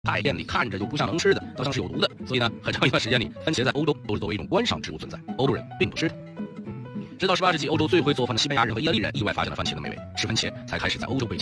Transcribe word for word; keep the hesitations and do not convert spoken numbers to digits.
太艳丽，看着就不像能吃的，倒像是有毒的。所以呢，很长一段时间里，番茄在欧洲都是作为一种观赏植物存在，欧洲人并不吃它。直到十八世纪，欧洲最会做饭的西班牙人和意大利人意外发现了番茄的美味，吃番茄才开始在欧洲被